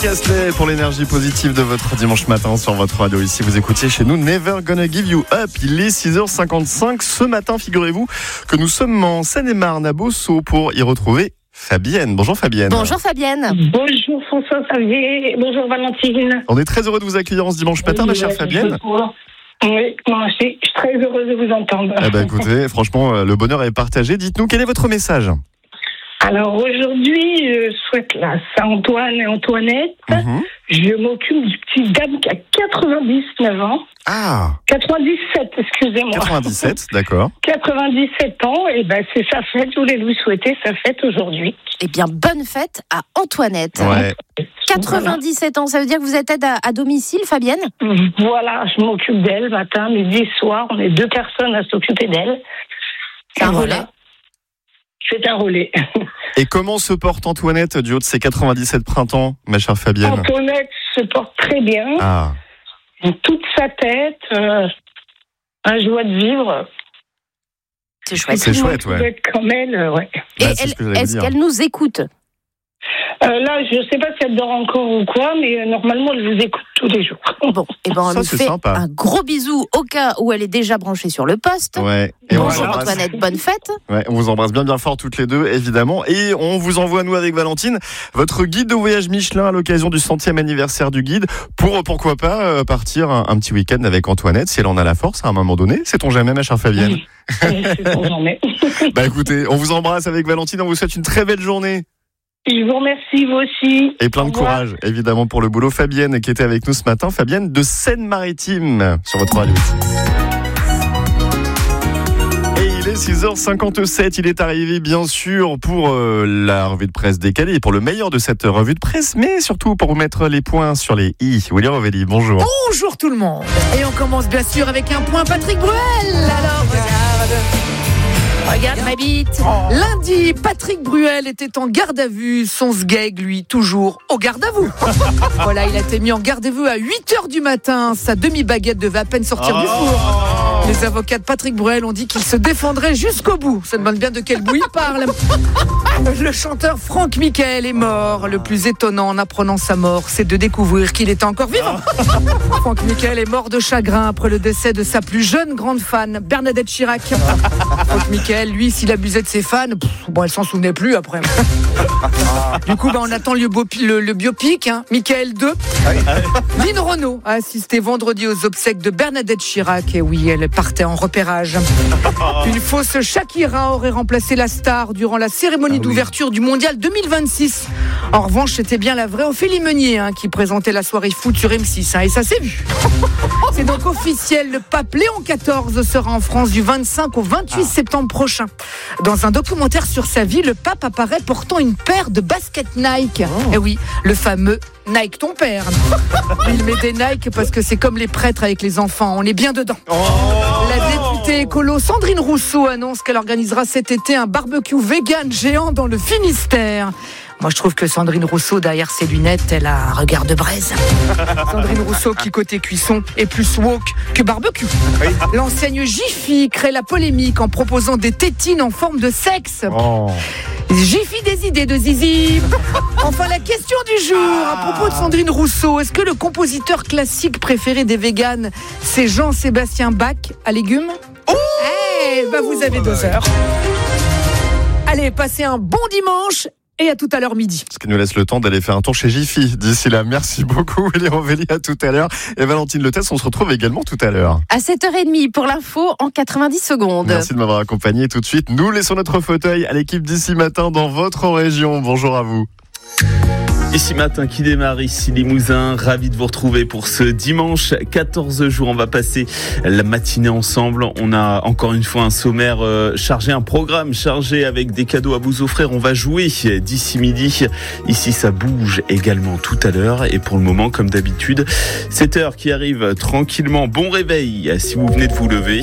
Astley pour l'énergie positive de votre dimanche matin sur votre radio. Ici, vous écoutiez chez nous Never Gonna Give You Up. Il est 6h55. Ce matin, figurez-vous que nous sommes en Seine-et-Marne à Bossau pour y retrouver Fabienne. Bonjour Fabienne. Bonjour Fabienne. Bonjour François-Xavier. Bonjour Valentine. On est très heureux de vous accueillir en ce dimanche matin, ma chère Fabienne. Oui, moi aussi. Je suis très heureuse de vous entendre. Eh ben, écoutez, franchement, le bonheur est partagé. Dites-nous, quel est votre message ? Alors aujourd'hui, je souhaite la Saint-Antoine et Antoinette. Je m'occupe du petit dame qui a 99 ans. Ah 97, excusez-moi. 97, d'accord. 97 ans, et ben c'est sa fête. Je voulais lui souhaiter sa fête aujourd'hui. Eh bien, bonne fête à Antoinette. Ouais. 97 ans, ça veut dire que vous êtes aide à domicile, Fabienne ? Voilà, je m'occupe d'elle matin, midi, soir. On est 2 personnes à s'occuper d'elle. C'est un relais. C'est un relais. Et comment se porte Antoinette du haut de ses 97 printemps, ma chère Fabienne ? Antoinette se porte très bien. Ah. Toute sa tête, un joie de vivre. C'est chouette. C'est chouette, ouais. Être comme elle, ouais. Et Bah, c'est ce que j'allais est-ce dire. qu'elle nous écoute ? Là, je ne sais pas si elle dort encore ou quoi, mais normalement, elle vous écoute tous les jours. Bon, et ben on Ça, lui c'est fait sympa. un gros bisou au cas où elle est déjà branchée sur le poste. Ouais. Et on Bonjour vous embrasse. Antoinette, bonne fête. Ouais, on vous embrasse bien fort toutes les deux, évidemment. Et on vous envoie, nous, avec Valentine, votre guide de voyage Michelin à l'occasion du 100e anniversaire du guide pour, pourquoi pas, partir un petit week-end avec Antoinette, si elle en a la force à un moment donné. Sait-on jamais, ma chère Fabienne ? Oui, c'est son journée. Bah écoutez, on vous embrasse avec Valentine, on vous souhaite une très belle journée. Je vous remercie, vous aussi. Et plein de Au revoir. courage, évidemment, pour le boulot. Fabienne, qui était avec nous ce matin. Fabienne de Seine-Maritime, sur votre radio. Et il est 6h57. Il est arrivé, bien sûr, pour la revue de presse décalée, et pour le meilleur de cette revue de presse, mais surtout pour vous mettre les points sur les i. Willy Rovelli, bonjour. Bonjour tout le monde. Et on commence bien sûr avec un point Patrick Bruel. Alors regarde ma bite. Lundi, Patrick Bruel était en garde à vue. Son sgeg, lui, toujours au garde à vous. Voilà, il a été mis en garde à vue à 8h du matin. Sa demi-baguette devait à peine sortir du four. Les avocats de Patrick Bruel ont dit qu'il se défendrait jusqu'au bout. Ça demande bien de quel bout il parle. Le chanteur Franck Michael est mort. Le plus étonnant en apprenant sa mort, c'est de découvrir qu'il était encore vivant. Franck Michael est mort de chagrin après le décès de sa plus jeune grande fan, Bernadette Chirac. Franck Michael, lui, s'il abusait de ses fans, elle s'en souvenait plus après. Du coup, on attend le biopic, Michael 2. Lynn Renaud a assisté vendredi aux obsèques de Bernadette Chirac. Et oui, elle partait en repérage. Une fausse Shakira aurait remplacé la star durant la cérémonie d'ouverture du Mondial 2026. En revanche, c'était bien la vraie Ophélie Meunier qui présentait la soirée foot sur M6. Et ça s'est vu. C'est donc officiel, le pape Léon XIV sera en France du 25 au 28 septembre prochain. Dans un documentaire sur sa vie, le pape apparaît portant une paire de baskets Nike. Et oui, le fameux Nike ton père. Il met des Nike parce que c'est comme les prêtres avec les enfants, on est bien dedans. La députée écolo Sandrine Rousseau annonce qu'elle organisera cet été un barbecue vegan géant dans le Finistère. Moi, je trouve que Sandrine Rousseau, derrière ses lunettes, elle a un regard de braise. Sandrine Rousseau, qui côté cuisson est plus woke que barbecue. L'enseigne Jiffy crée la polémique en proposant des tétines en forme de sexe. Jiffy des idées de zizi. Enfin, la question du jour à propos de Sandrine Rousseau. Est-ce que le compositeur classique préféré des véganes, c'est Jean-Sébastien Bach à légumes ? Vous avez 2 heures. Allez, passez un bon dimanche. Et à tout à l'heure midi. Ce qui nous laisse le temps d'aller faire un tour chez Jiffy. D'ici là, merci beaucoup, Willy Rovelli, à tout à l'heure. Et Valentine Letès, on se retrouve également tout à l'heure. À 7h30 pour l'info en 90 secondes. Merci de m'avoir accompagné. Tout de suite, nous laissons notre fauteuil à l'équipe d'ici matin dans votre région. Bonjour à vous. Ici matin qui démarre, ici Limousin, ravi de vous retrouver pour ce dimanche 14 jours. On va passer la matinée ensemble. On a encore une fois un sommaire chargé, un programme chargé avec des cadeaux à vous offrir. On va jouer d'ici midi. Ici ça bouge également tout à l'heure. Et pour le moment, comme d'habitude, cette heure qui arrive tranquillement. Bon réveil si vous venez de vous lever.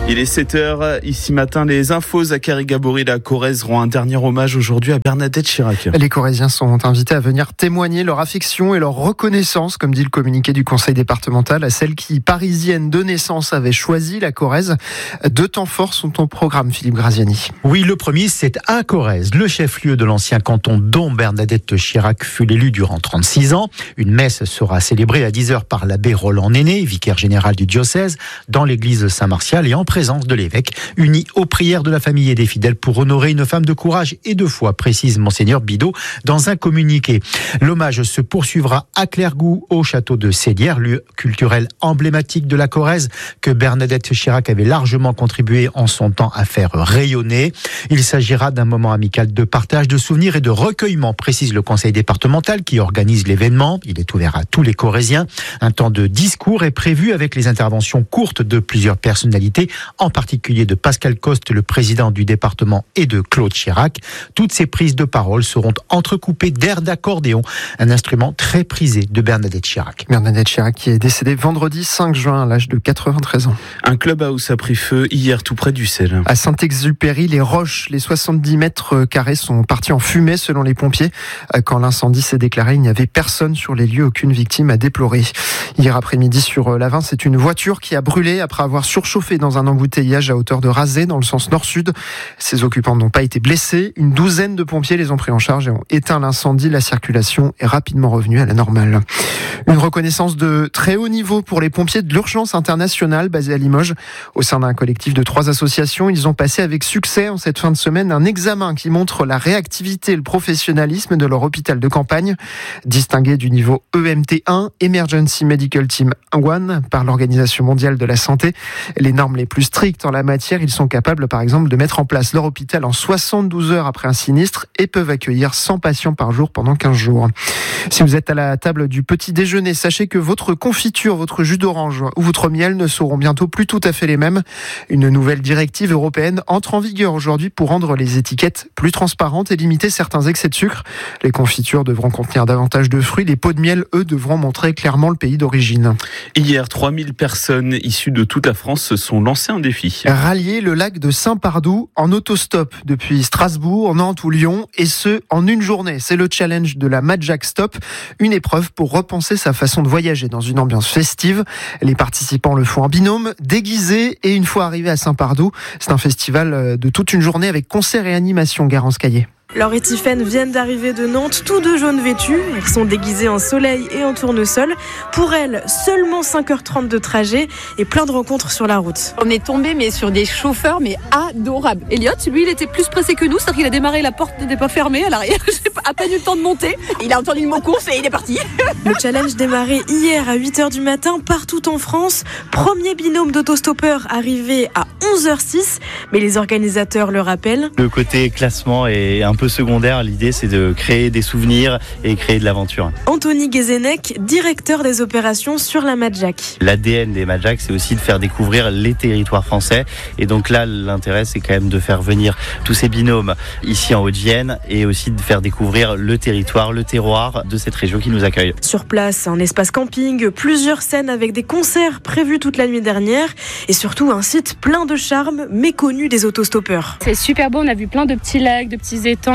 Il est 7h, ici matin, les infos. Zachary Gabory, la Corrèze rend un dernier hommage aujourd'hui à Bernadette Chirac. Les Corréziens sont invités à venir témoigner leur affection et leur reconnaissance, comme dit le communiqué du conseil départemental, à celle qui, parisienne de naissance, avait choisi la Corrèze. 2 temps forts sont au programme, Philippe Graziani. Oui, le premier, c'est à Corrèze, le chef-lieu de l'ancien canton dont Bernadette Chirac fut l'élu durant 36 ans. Une messe sera célébrée à 10h par l'abbé Roland Néné, vicaire général du diocèse, dans l'église Saint-Martial et en présence de l'évêque, uni aux prières de la famille et des fidèles pour honorer une femme de courage et de foi, précise Monseigneur Bidot dans un communiqué. L'hommage se poursuivra à Clairgou, au château de Célière, lieu culturel emblématique de la Corrèze, que Bernadette Chirac avait largement contribué en son temps à faire rayonner. Il s'agira d'un moment amical de partage de souvenirs et de recueillement, précise le conseil départemental qui organise l'événement. Il est ouvert à tous les Corréziens. Un temps de discours est prévu avec les interventions courtes de plusieurs personnalités, en particulier de Pascal Coste, le président du département, et de Claude Chirac. Toutes ces prises de parole seront entrecoupées d'airs d'accordéon, un instrument très prisé de Bernadette Chirac. Bernadette Chirac qui est décédée vendredi 5 juin à l'âge de 93 ans. Un clubhouse a pris feu hier tout près d'Ussel. À Saint-Exupéry, les roches, les 70 mètres carrés sont partis en fumée selon les pompiers. Quand l'incendie s'est déclaré, il n'y avait personne sur les lieux, aucune victime à déplorer. Hier après-midi sur l'A20, c'est une voiture qui a brûlé après avoir surchauffé dans un embouteillage à hauteur de Rasé dans le sens nord-sud. Ses occupants n'ont pas été blessés. Une douzaine de pompiers les ont pris en charge et ont éteint l'incendie. La circulation est rapidement revenue à la normale. Une reconnaissance de très haut niveau pour les pompiers de l'urgence internationale basés à Limoges. Au sein d'un collectif de 3 associations, ils ont passé avec succès en cette fin de semaine un examen qui montre la réactivité et le professionnalisme de leur hôpital de campagne. Distingué du niveau EMT1, Emergency Medical Team 1, par l'Organisation mondiale de la santé. Les normes les plus strictes en la matière, ils sont capables par exemple de mettre en place leur hôpital en 72 heures après un sinistre et peuvent accueillir 100 patients par jour pendant 15 jours. Si vous êtes à la table du petit déjeuner, sachez que votre confiture, votre jus d'orange ou votre miel ne seront bientôt plus tout à fait les mêmes. Une nouvelle directive européenne entre en vigueur aujourd'hui pour rendre les étiquettes plus transparentes et limiter certains excès de sucre. Les confitures devront contenir davantage de fruits. Les pots de miel, eux, devront montrer clairement le pays d'origine. Hier, 3000 personnes issues de toute la France se sont lancées un défi. Rallier le lac de Saint-Pardoux en autostop depuis Strasbourg, Nantes ou Lyon, et ce, en une journée. C'est le challenge de la Madjack Stop, une épreuve pour repenser sa façon de voyager dans une ambiance festive. Les participants le font en binôme, déguisés, et une fois arrivés à Saint-Pardoux, c'est un festival de toute une journée avec concerts et animations, Garance Caillé. Laure et Tiffaine viennent d'arriver de Nantes, tous deux jaunes vêtus. Ils sont déguisés en soleil et en tournesol. Pour elles, seulement 5h30 de trajet et plein de rencontres sur la route. On est tombé mais sur des chauffeurs mais adorables. Elliot, lui, il était plus pressé que nous, c'est-à-dire qu'il a démarré, la porte n'était pas fermée à l'arrière. J'ai à peine eu le temps de monter. Il a entendu le mot course et il est parti. Le challenge démarré hier à 8h du matin partout en France. Premier binôme d'autostoppeurs arrivé à 11h06, mais les organisateurs le rappellent. Le côté classement est un peu secondaire. L'idée, c'est de créer des souvenirs et créer de l'aventure. Anthony Guézenec, directeur des opérations sur la Madjack. L'ADN des Madjack, c'est aussi de faire découvrir les territoires français. Et donc là, l'intérêt, c'est quand même de faire venir tous ces binômes ici en Haute-Vienne et aussi de faire découvrir le territoire, le terroir de cette région qui nous accueille. Sur place, un espace camping, plusieurs scènes avec des concerts prévus toute la nuit dernière et surtout un site plein de charme méconnu des autostoppeurs. C'est super beau, on a vu plein de petits lacs, de petits étangs.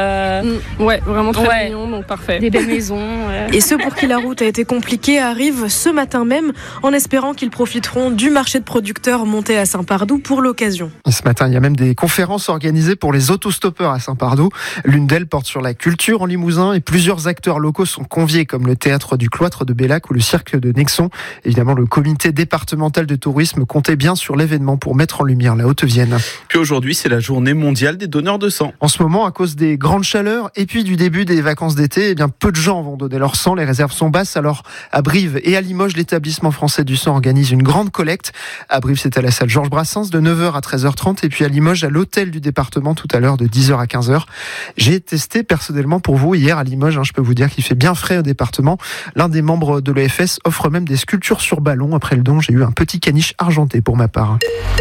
Ouais, vraiment très mignon, donc parfait. Des belles maisons. Et ceux pour qui la route a été compliquée arrivent ce matin même en espérant qu'ils profiteront du marché de producteurs monté à Saint-Pardoux pour l'occasion. Et ce matin, il y a même des conférences organisées pour les autostoppeurs à Saint-Pardoux. L'une d'elles porte sur la culture en Limousin et plusieurs acteurs locaux sont conviés comme le théâtre du Cloître de Bellac ou le cirque de Nexon. Évidemment, le comité départemental de tourisme comptait bien sur l'événement pour mettre en lumière la Haute-Vienne. Puis aujourd'hui, c'est la journée mondiale des donneurs de sang. En ce moment, à cause des grandes chaleurs et puis du début des vacances d'été, eh bien, peu de gens vont donner leur sang. Les réserves sont basses. Alors, à Brive et à Limoges, l'établissement français du sang organise une grande collecte. À Brive, c'est à la salle Georges Brassens de 9h à 13h30 et puis à Limoges, à l'hôtel du département tout à l'heure de 10h à 15h. J'ai testé personnellement pour vous hier à Limoges. Je peux vous dire qu'il fait bien frais au département. L'un des membres de l'EFS offre même des sculptures sur ballon. Après le don, j'ai eu un petit caniche argenté pour ma part.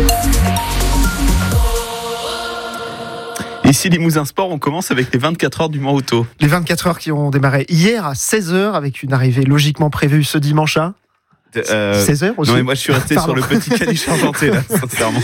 Ici, Limousin Sport, on commence avec les 24 heures du Mans Auto. Les 24 heures qui ont démarré hier à 16h avec une arrivée logiquement prévue ce dimanche à 16h aussi. Non, mais moi, je suis resté sur le petit caniche argenté, là, sincèrement.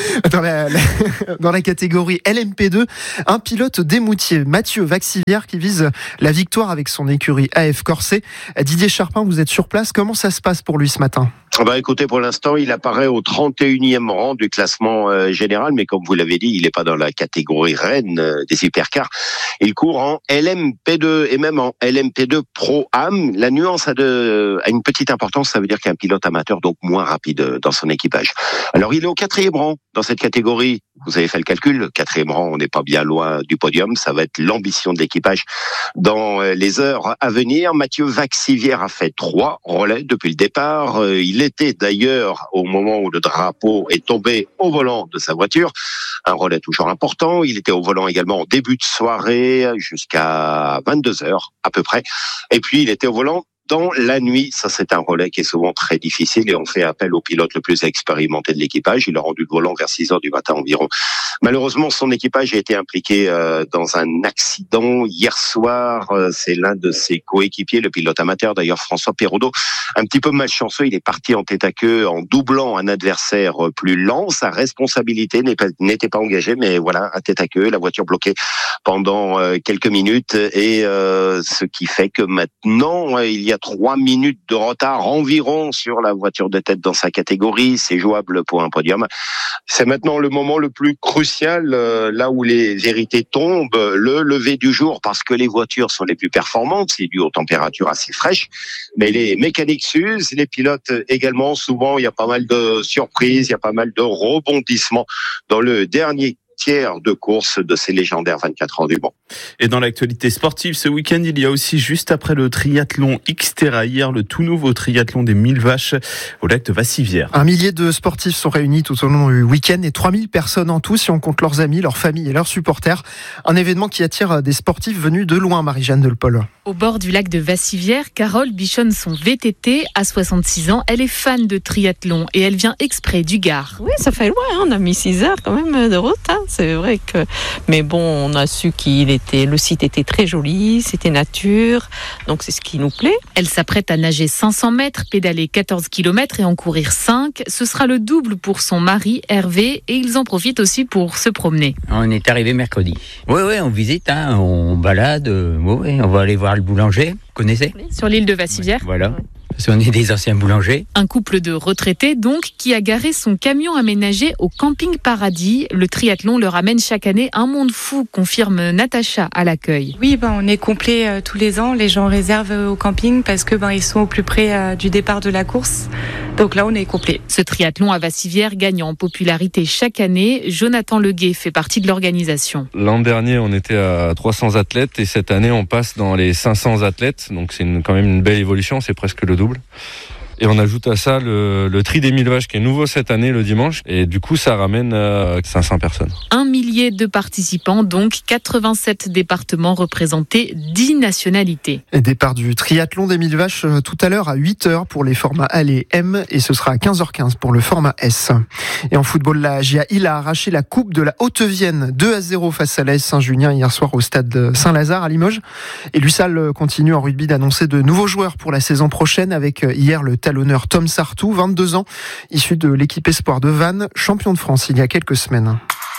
Dans la catégorie LMP2, un pilote d'émoutier, Mathieu Vaxivière, qui vise la victoire avec son écurie AF Corset. Didier Charpin, vous êtes sur place. Comment ça se passe pour lui ce matin ? Écoutez, pour l'instant, il apparaît au 31e rang du classement général, mais comme vous l'avez dit, il n'est pas dans la catégorie reine des hypercars. Il court en LMP2 et même en LMP2 Pro-Am. La nuance a une petite importance, ça veut dire qu'il y a un pilote amateur, donc moins rapide dans son équipage. Alors, il est au 4e rang dans cette catégorie. Vous avez fait le calcul, le 4e rang, on n'est pas bien loin du podium. Ça va être l'ambition de l'équipage dans les heures à venir. Mathieu Vaxivière a fait 3 relais depuis le départ. Il était d'ailleurs, au moment où le drapeau est tombé, au volant de sa voiture. Un relais toujours important. Il était au volant également en début de soirée, jusqu'à 22h à peu près. Et puis, il était au volant dans la nuit. Ça, c'est un relais qui est souvent très difficile et on fait appel au pilote le plus expérimenté de l'équipage. Il a rendu le volant vers 6h du matin environ. Malheureusement, son équipage a été impliqué dans un accident hier soir. C'est l'un de ses coéquipiers, le pilote amateur, d'ailleurs François Perraudot, un petit peu malchanceux. Il est parti en tête à queue en doublant un adversaire plus lent. Sa responsabilité n'était pas engagée, mais voilà, un tête à queue, la voiture bloquée pendant quelques minutes et ce qui fait que maintenant, il y a 3 minutes de retard environ sur la voiture de tête dans sa catégorie. C'est jouable pour un podium. C'est maintenant le moment le plus crucial, là où les vérités tombent, le lever du jour, parce que les voitures sont les plus performantes. C'est dû aux températures assez fraîches, mais les mécaniques s'usent, les pilotes également. Souvent, il y a pas mal de surprises, il y a pas mal de rebondissements dans le dernier tiers de course de ces légendaires 24 ans du Mans. Et dans l'actualité sportive, ce week-end, il y a aussi, juste après le triathlon Xterra hier, le tout nouveau triathlon des 1000 vaches au lac de Vassivière. 1 millier de sportifs sont réunis tout au long du week-end et 3000 personnes en tout, si on compte leurs amis, leurs familles et leurs supporters. Un événement qui attire des sportifs venus de loin, Marie-Jeanne Delpol. Au bord du lac de Vassivière, Carole bichonne son VTT. À 66 ans, elle est fan de triathlon et elle vient exprès du Gard. Oui, ça fait loin, on a mis 6 heures quand même de route. C'est vrai que... Mais bon, on a su le site était très joli, c'était nature, donc c'est ce qui nous plaît. Elle s'apprête à nager 500 mètres, pédaler 14 km et en courir 5. Ce sera le double pour son mari, Hervé, et ils en profitent aussi pour se promener. On est arrivé mercredi. Oui, on visite, on balade, on va aller voir le boulanger, vous connaissez ? Sur l'île de Vassivière. Voilà. Parce qu'on est des anciens boulangers. Un couple de retraités, donc, qui a garé son camion aménagé au Camping Paradis. Le triathlon leur amène chaque année un monde fou, confirme Natacha à l'accueil. Oui, on est complet tous les ans. Les gens réservent au camping parce que ils sont au plus près du départ de la course. Donc là, on est complet. Ce triathlon à Vassivière gagne en popularité chaque année. Jonathan Leguet fait partie de l'organisation. L'an dernier, on était à 300 athlètes et cette année, on passe dans les 500 athlètes. Donc c'est quand même une belle évolution, c'est presque le double. Et on ajoute à ça le tri des 1000 vaches qui est nouveau cette année le dimanche. Et du coup, ça ramène 500 personnes. 1 millier de participants, donc 87 départements représentés, 10 nationalités. Et départ du triathlon des 1000 vaches tout à l'heure à 8h pour les formats L et M et ce sera à 15h15 pour le format S. Et en football, la GA Île a arraché la coupe de la Haute-Vienne 2-0 face à l'AS Saint-Junien hier soir au stade Saint-Lazare à Limoges. Et l'USAL continue en rugby d'annoncer de nouveaux joueurs pour la saison prochaine avec hier le talonneur Tom Sartou, 22 ans, issu de l'équipe Espoir de Vannes, champion de France il y a quelques semaines.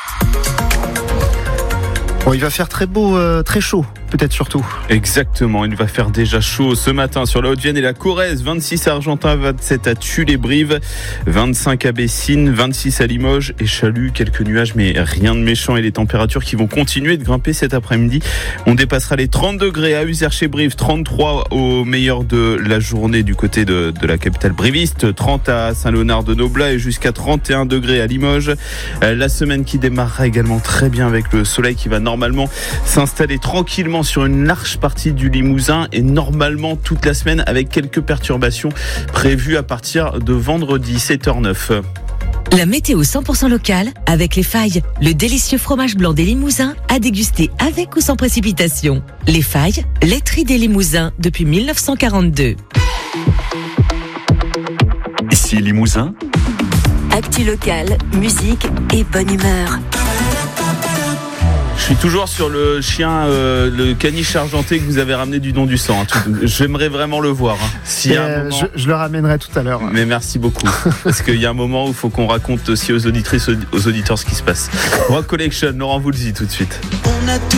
Bon, il va faire très beau, très chaud, peut-être surtout. Exactement, il va faire déjà chaud ce matin sur la Haute-Vienne et la Corrèze. 26 à Argentan, 27 à Tulle-et-Brive, 25 à Bessines, 26 à Limoges et Chalut. Quelques nuages, mais rien de méchant et les températures qui vont continuer de grimper cet après-midi. On dépassera les 30 degrés à Uzères-chez-Brive, 33 au meilleur de la journée du côté de la capitale briviste, 30 à Saint-Léonard-de-Noblat et jusqu'à 31 degrés à Limoges. La semaine qui démarrera également très bien avec le soleil qui va normalement s'installer tranquillement sur une large partie du Limousin et normalement toute la semaine avec quelques perturbations prévues à partir de vendredi 7h09. La météo 100% locale avec Les Failles, le délicieux fromage blanc des Limousins à déguster avec ou sans précipitation. Les Failles, laiterie des Limousins depuis 1942. Ici Limousin. Actu local, musique et bonne humeur. Je suis toujours sur le chien, le caniche argenté que vous avez ramené du don du sang. J'aimerais vraiment le voir. Si je le ramènerai tout à l'heure. Mais merci beaucoup. Parce qu'il y a un moment où il faut qu'on raconte aussi aux auditrices, aux auditeurs ce qui se passe. Rock Collection, Laurent Voulzy tout de suite.